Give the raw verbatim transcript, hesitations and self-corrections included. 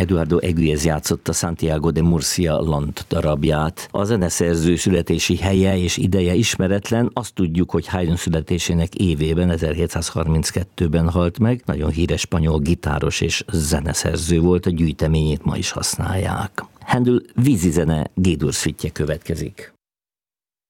Eduardo Eguiz játszotta Santiago de Murcia Land darabját. A zeneszerző születési helye és ideje ismeretlen, azt tudjuk, hogy Haydn születésének évében, ezerhétszázharminckettőben halt meg. Nagyon híres spanyol gitáros és zeneszerző volt, a gyűjteményét ma is használják. Händel vízizene G-dur szüttye következik.